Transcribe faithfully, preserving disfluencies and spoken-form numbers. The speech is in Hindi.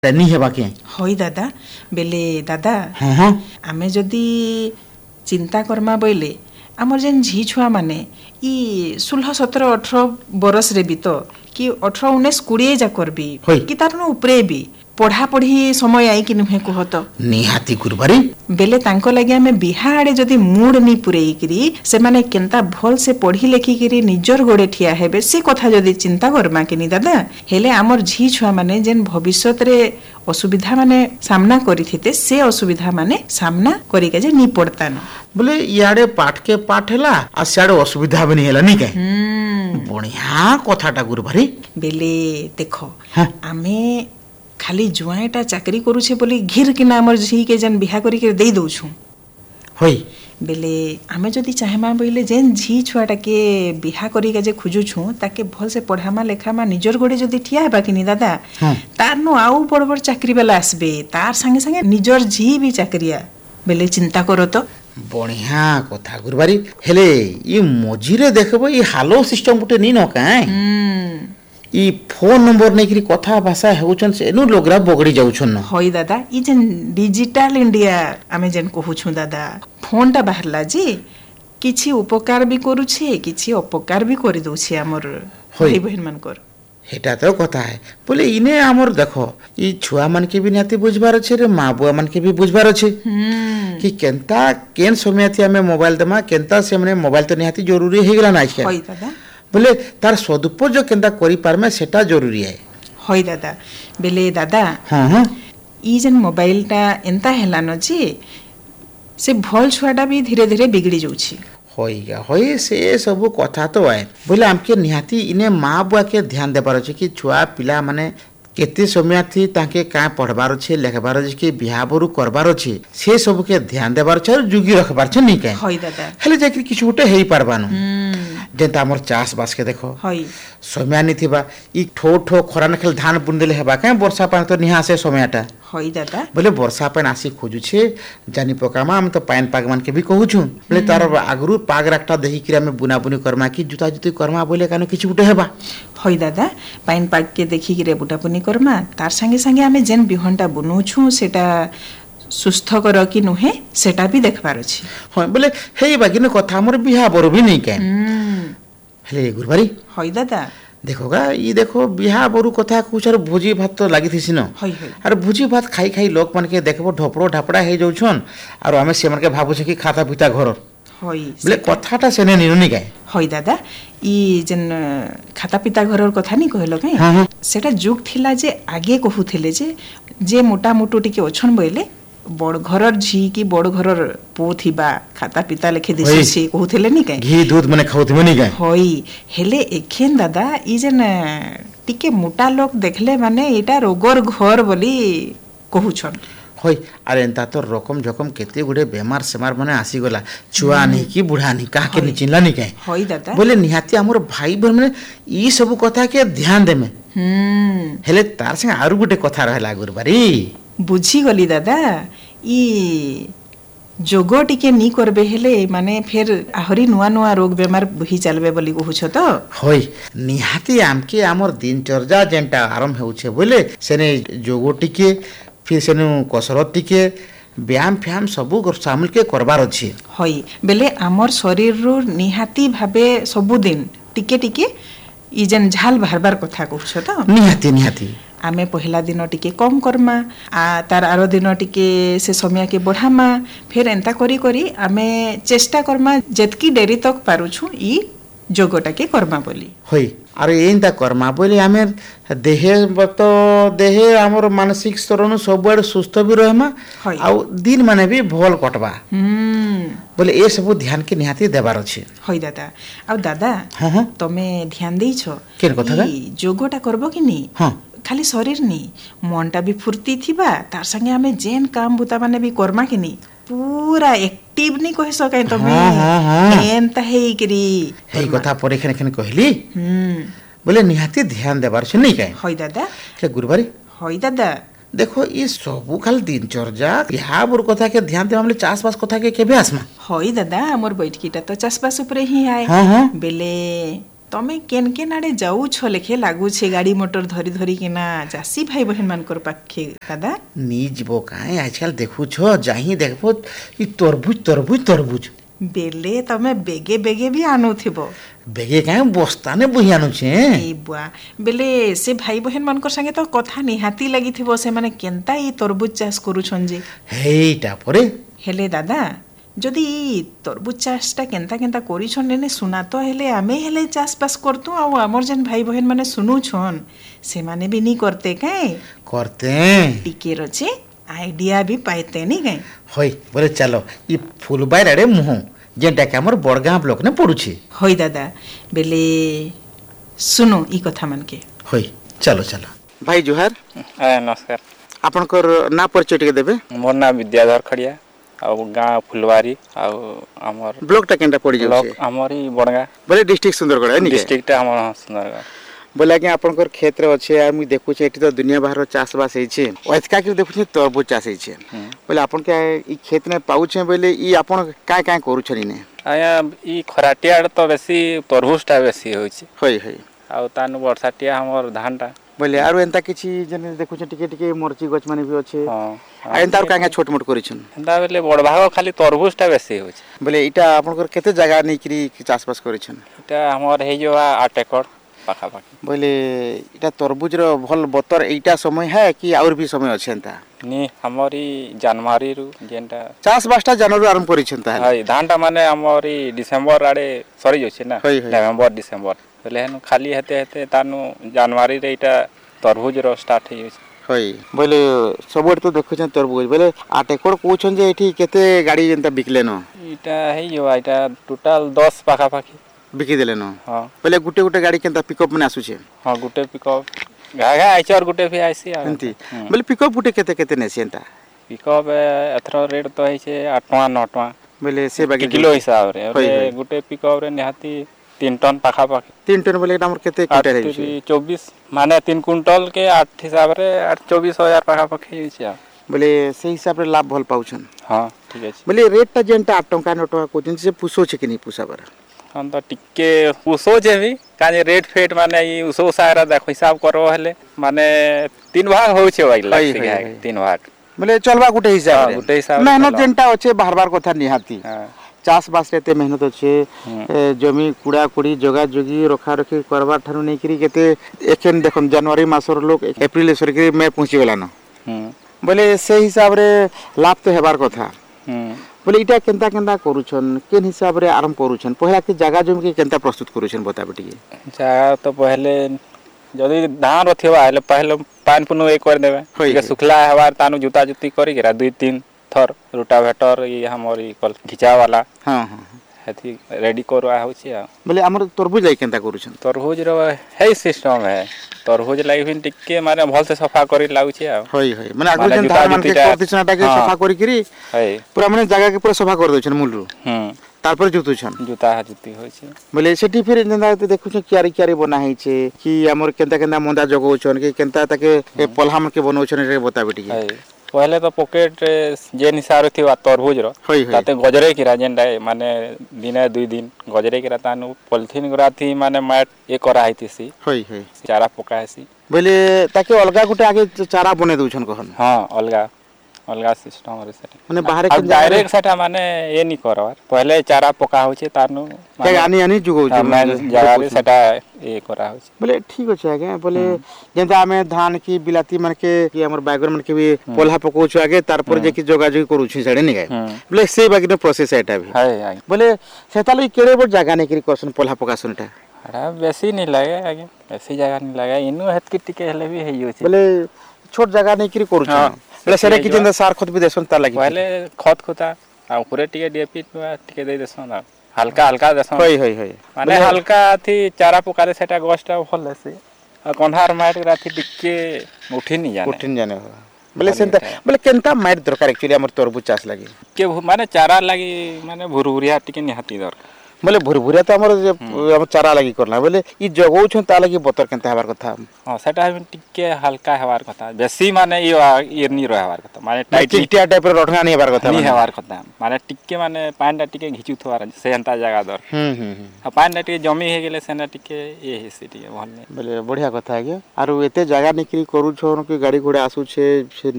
नी हेबा के हई दादा बेले दादा हाँ हाँ आमे जदि चिंता करमा बोले आमर जेन झी छुआ माने ई सोलह सत्रह अठरह बरस रे भी तो कि अठरह उन्नीस कोड़े जा करबी होई। कि तार नु उपरे भी पढ़ा पढ़ी समय आई कि नुहे कह तो निहाती गुरुबारी बेले तांको लगे आमे बिहा आड़े जदि मूड नी पुरेई करी से माने केनता भल से पढ़ी लेखी करी निजर गोड़े ठिया हेबे से कथा जदि चिंता करमा कि नी दादा हेले आमर झी छुआ माने जेन भविष्यत रे असुविधा माने सामना करिथिते से असुविधा माने सामना करी के जे नी पड़ता न बोले इयाड़े पाठ के पाठ हैला आ सियाड़े असुविधा बनी हैला नी के बढ़िया कथाटा गुरुबारी बेले देखो हाँ। आमे खाली जुआएटा चाकरी करूछे बोली घिर किना हमर झी के जन बिहा करी के देई दउछु होई बेले आमे जदि चाहेमा बोले जेन झी छुआटा के बिहा करी के जे खोजुछु ताके भल से पढ़ामा लेखामा निजर गोड़े जदि ठिया हेबा कि नी दादा हाँ। तार नो आउ बड़ बड़ चाकरी वाला आसबे तार संगे संगे निजर झी भी चाकरिया बेले चिंता करो तो बढ़िया कथा गुरुबारी हेले ई मझिरे देखबो ई हालो सिस्टम गुटे नी न काए ई फोन नंबर नै करी कथा भाषा हेउछन से नु लोगरा बगड़ी जाउछन न हई दादा ई जेन डिजिटल इंडिया आमे जेन कहूछु दादा फोन टा बाहरला जी किछि उपकार भी करूछे किछि अपकार भी करि दउछे हमर होई। भाई बहन मानकर हेटा तो कथा है बोले इने हमर देखो ई छुआ मन के भी नाती बुझबार छे रे माँ बुआ मन के भी बुझबार छे कि केनता केन समय थी हमें मोबाइल दमा केनता से हमने मोबाइल तो निहाती जरूरी हे गेला ना आज हई दादा बोले तार सदुपयोग केनता करि पारमे सेटा जरूरी है हई दादा बेले दादा हां हां ई जेन मोबाइल टा एंता हेला न जी से भल छुआटा भी धीरे धीरे बिगड़ी जाउछि होइगा होई से सब कथा तो है बोले हमके निहाती इने माँ बुआ के ध्यान देबार अछि कि छुआ पिला माने केते समय थी ताके का पढ़बार अछि लेखबार अछि कि बिहा बरु करबार अछि से सब के ध्यान देबार छ और जुगी रखबार छ नी के हई दादा हेले जाकि किछु उटे हेई पारबानु जेंता हमर चास बास के देखो हई समय नी थिबा ई ठो ठो खरा नखल धान बुंदेले हेबा का वर्षा पानी तो निहा से समयटा हई दादा बोले वर्षा पानी आसी खोजु छे जानी पकामा हम तो पाइन पागमान के भी कहू छु बोले तार आगरु पाग राखटा देखि कि हम बुना बुनी करमा कि जुता जुती करमा बोले कानो किछु उटे हेबा हई दादा पाइन पाग के देखि कि रे बुटा बुनी करमा तार संगे संगे आमे जेन बिहनटा बुनु छु सेटा सुस्थ कर कि नुहे सेटा भी देखबार अछि हां बोले हेई बागिन कथा हमर बिहा बरो भी नहीं के हेले गुरुबारी हई दादा देखोगा ई देखो बिहा बरु कथा कुछ और भोजी भात तो लागि थिसिन हई हई और भोजी भात खाई खाई लोक मन के देखबो ढोपड़ो ढापड़ा हे जाउछन और हमें से मन के भाबु छ कि खाता पिता घर हई बोले कथाटा सेने निनुनी गाय हई दादा ई जेन खाता पिता घरर कथा नी कहलो के हाँ, हाँ। सेटा जुग थिला जे आगे कहूथिले जे जे मोटा मोटो टिके ओछन बइले बड़ घरर झी की बड़ घरर पो थिबा खाता पिता लेखे दिसे होई। से कहूथिले नी के घी दूध मने खाउथिबो नी गाय हई हेले एखेन दादा ई जेन टिके मोटा लोक देखले माने एटा रोगर घर बोली कहूछन होय अरे एंता तो रकम जकम केते गुडे बेमार सेमार माने आसी गला छुआ नहीं कि बुढ़ा नहीं काह के नहीं चिनला नहीं काहे हई दादा बोले निहाती हमर भाई बहन माने ई सब कथा के ध्यान देमे हम्म हेले तार संग आरु गुटे कथा रहला गुरुबारी बुझी गली दादा ई जोगो टिके नी करबे हेले माने फिर आहरी नुआ नुआ रोग बेमार बही चलबे बोली कहूछ तो होय निहाती आमके हमर दिनचर्या जेंटा आरंभ होउछे बोले सेने जोगो टिके फिर सेनु कसरत टिके व्यायाम फ्याम सबु शामिल के करबार अछि हई बेले आमर शरीर रो निहाती भाबे सबु दिन टिके टिके ई जेन झाल बाहरबार कथा कहूछ तो निहाती निहाती आमे पहला दिन टिके कम करमा आ तार आरो दिन टिके से समय के बढ़ामा फिर एंता करी करी आमे चेष्टा करमा जेतकी डेरी तक पारुछु ई जोगटा के करमा बोली होय अरे एंता करमा बोले हमें देहे तो देहे हमर मानसिक स्तरनु सबुआड सुस्थ भी रहमा हई। आ दिन माने भी भल कटबा हम्म बोले ए सब ध्यान के निहाती देबार अछि हई दादा अब दादा हां हां तमे ध्यान देइछ केन कथा का? ई जोगटा करबो कि नी हां खाली शरीर नी मनटा भी फुर्ती थिबा तार संगे हमें जेन काम बुता माने भी करमा कि नी पूरा एक्टिव नी कहि सकै तमे हाँ, हाँ, हाँ। एंता हेई करी हेई कथा परे खने खने कहली हम्म बोले निहाती ध्यान देबार अछि नहीं काहे हई दादा हे गुरुबारी हई दादा देखो ई सबु खाली दिनचर्या बिहा बुर कथा के ध्यान दे हमले चास बास कथा के केबे आसमा हई दादा हमर बैठकीटा तो चासबास ऊपर ही आए हाँ हाँ बेले तमे केन केन आड़े जाऊ छ लेखे लागू छे गाड़ी मोटर धरी धरी किना चासी भाई बहन मानकर पाखे दादा नी जीवो काहे आजकल देखु छ जाही देखबो ई तरबुज तरबुज तरबुज बेले तमे बेगे बेगे भी आनु थिबो बेगे काहे बस्ताने बुही आनु छे ए बुआ बेले से भाई बहन मानकर संगे तो कथा निहाती लागि थिबो से माने केनता ई तरबुज चाष करू छन जे हेइटा परे हेले दादा जदि तरबुज चाषटा केनता केनता करी छन ने सुना तो हेले आमे हेले चाष पास करतु आ हमर जन भाई बहन माने सुनु छन से माने भी नी करते काए करते टिके रछे आइडिया भी पाइते नी काए होय बोले चलो ई फुलबाई रे मुह जेटा के हमर बड़गां ब्लॉक ने पडुछी होय दादा बेले सुनो ई कथा मन के होय चलो चलो भाई जोहार ए नमस्कार आपनकर ना परिचय टिके देबे मोर नाम विद्याधर खड़िया आ गाँ फुलवारी आ हमर ब्लॉक टा केनटा पड़ी ब्लॉक जाउछे हमर ई बड़गा बोले डिस्ट्रिक्ट सुंदरगढ़ है नी डिस्ट्रिक्ट हमर सुंदरगढ़ बोले कि आपनकर क्षेत्र अच्छे आ मुई देखु छे एठी तो दुनिया बाहर चाष बास हे छे ओतका कि देखु छे तरबुज चाष हे छे बोले आपन के ई खेत में पाउ छे बोले ई आपन काय काय करू छनी ने आया ई खराटिया तो बेसी तरबुजटा बेसी होय छे होय होय आ तानु वर्षाटिया हमर धानटा बोले आरो एंता किछि जने देखु छे टिके टिके मरची गछ माने भी अच्छे हां आ एंता काय काय छोट मोट करी छन एंता बेले बड़ भाग खाली तरबुजटा बेसी होय छे बोले इटा आपनकर केते जगह नै करी चाष बास करी छन इटा हमर हे जो आठ एकड़ पाखा पाखी बोले इटा तरबुज रो भल बतर एटा समय है कि और भी समय अछि एंता नी हमरी जनवरी रु जेंटा चाष बासटा जनवरी आरंभ करी छन ता हाय धानटा माने हमरी डिसेंबर आड़े सरी जोछे ना होय, होय। नवंबर डिसेंबर बोले हनु खाली हेते हेते तानु जनवरी रे इटा तरबुज रो स्टार्ट हे होय बोले सबोड तो देखु छन तरबुज बोले आठ एकड़ को छन जे एठी केते गाड़ी जेंता बिकले न इटा हे जो इटा टोटल दस पाखा पाखी बिकी देले न हां बोले गुटे गुटे गाड़ी केंता पिकअप में आसु छे हां गुटे पिकअप गा गा आइछ और गुटे भी आइसी एंती बोले पिकअप गुटे केते केते ने सेंता पिकअप एथरो रेट तो हे छे आठ टका नौ टका बोले से बाकी किलो हिसाब रे होय, होय। गुटे पिकअप रे निहाती तीन टन पाखा पाखी तीन टन बोले हमर केते क्विंटल है छे चौबीस माने तीन कुंटल के आठ हिसाब रे आठ चौबीस हजार पाखा पाखी छे बोले से हिसाब रे लाभ भल पाउ छन हां ठीक है बोले रेट टा जेंता आठ टका नौ टका को से पुसो छे कि नहीं पुसा बर हम तो टिके उसो जे भी काजे रेट फेट माने ई उसो सारा देखो हिसाब करो हेले माने तीन भाग हो छे वाइला होय, होय, होय। तीन भाग बोले चलबा गुटे हिसाब हाँ, रे गुटे हिसाब रे मेहनत चलबा। जेंटा अच्छे बार बार कथा निहाती हां चाष बास रेते मेहनत अच्छे ए, जमी कुड़ा कुड़ी जगा जगी रखा रखी करबा ठानु नै करी केते एखन देखम जनवरी मासर लोग एप्रिल सर के मई पहुंची गेला न हम बोले से हिसाब रे लाभ तो हेबार कथा हम बोले इटा केनता केनता करूछन केन हिसाब रे आरंभ करूछन पहला के जगह जमी के केनता प्रस्तुत करूछन बताबे टिके जा तो पहले जदी धान रथिबा हेले पहले पान पुनो एक कर देबे होय, के होय। सुखला हवार तानु जुता जुती करी गेरा दुई तीन थर रोटावेटर ई हमर ई कल घिचा वाला हां हां हेती रेडी करवा होछि आ बोले हमर तरबुज लाई केनता करूछन तरबुज रो हे सिस्टम है तरबुज लाई फिन टिके माने भल से सफा करी लागुछि आ होय होय माने आगु माने जन जुता धान मान के जुतीटा- प्रतिष्ठाटा के हाँ। सफा करी करी है पूरा माने जगह के पूरा सफा कर दोछन मूल रू हम तारपर जुतुछन जुता जुती होछि बोले सेठी फिर जेंदा ते देखु छ क्यारी क्यारी बना है छे कि हमर केनता केनता मंदा जगौछन कि केनता ताके ए पलहा मन के बनौछन रे बताबे टिके है पहले तो पॉकेट जे निसार थिवा तरबुज रो होय होय ताते गजरे किरा जेंडा माने दिने दुई दिन गजरे किरा तानु पॉलिथिन गुराथी माने मैट ए करा आइतिसी होय होय चारा पकाएसी बोले ताके अलगा गुटे आगे चारा बने दोछन कहन हां अलगा अलगा सिस्टम रे सेटा माने बाहर अब के डायरेक्ट सेटा माने ए नी करवार पहले चारा पका होचे तानु के आनी आनी जुगौछ मेन जगह रे सेटा ए करा होचे बोले ठीक अछि आगे बोले जेंता हमें धान की बिलाती मन के कि हमर बैगन मन के भी पोल्हा पकोछ आगे तारपर जे कि जोगाजोग करूछ साडे नि गाय हम्म। बोले से बाकी प्रोसेस एटा भी है है बोले सेताले केड़े बड़ जगह नै करी करसन पोल्हा पकासन एटा अरे बेसी नहीं लगे आगे बेसी जगह नहीं लगे इनु हेत की टिके हेले भी है होचे बोले छोट जगह नै करी करूछ हाँ। बोले सेरे कि जेंता सार खत भी देसन ता लागि पहले खत खुता आ ऊपरे टिके डीएपी टिके दे देसन ना हल्का हल्का देसन होय होय होय माने हल्का थी चारा पकाले सेटा गछटा भल लेसे आ कन्हार माइट राथी टिके उठी नहीं जाने उठिन जाने हो बोले सेंता बोले केनता माइट दरकार एक्चुअली हमर तरबुज चाष लागि के भु- माने चारा लगी माने भुरभुरिया टिके निहाती दरकार बोले भुरभुरिया तो हमर हम चारा लागि करला बोले ई जगौछ ता लागि बतर केनता हबार कथा हां सेटा टिके हल्का हेवार कथा बेसी माने ई इरनी रहवार कथा माने टाइट चिकटिया टाइप रो रठगा नहीं हेबार कथा नहीं हेबार कथा माने टिके माने पानी टा टिके घिचु थवार से हंता जगह दर हम्म हम्म आ पानी टा टिके जमी हे गेले सेना टिके ए हे से टिके भल बोले बढ़िया कथा है आरो एते जगह निकरी करू छोन के गाड़ी घोड़ा आसु छे से